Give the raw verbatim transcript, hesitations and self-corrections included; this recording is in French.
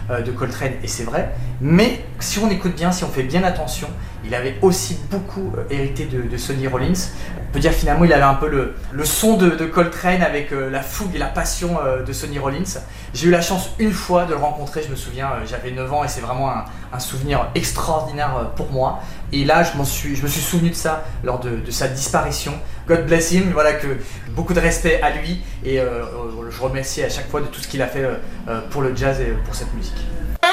euh, de Coltrane, et c'est vrai. Mais si on écoute bien, si on fait bien attention, il avait aussi beaucoup euh, hérité de, de Sonny Rollins. On peut dire finalement il avait un peu le, le son de, de Coltrane avec euh, la fougue et la passion euh, de Sonny Rollins. J'ai eu la chance une fois de le rencontrer, je me souviens, euh, j'avais neuf ans et c'est vraiment un, un souvenir extraordinaire euh, pour moi. Et là je, m'en suis, je me suis souvenu de ça lors de, de sa disparition. God bless him, voilà, que beaucoup de respect à lui et euh, je remercie à chaque fois de tout ce qu'il a fait euh, pour le jazz et pour cette musique.